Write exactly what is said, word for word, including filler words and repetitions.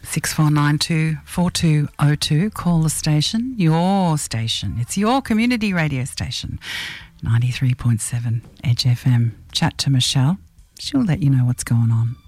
six four nine two, four two zero two. Call the station, your station. It's your community radio station, ninety-three point seven Edge F M. Chat to Michelle. She'll let you know what's going on.